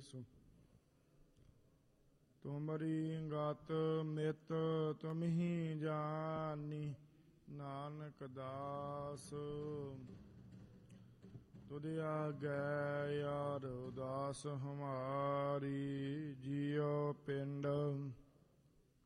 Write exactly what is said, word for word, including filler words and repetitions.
ਸੋ। ਤੁਮਰੀ ਗਤ ਮਿਤ ਤੁਮਹੀ ਜਾਨੀ, ਨਾਨਕ ਦਾਸ ਤੁਧ ਆਗੈ। ਯਾਰ ਉਦਾਸ ਹਮਾਰੀ, ਜਿਉ ਪਿੰਡ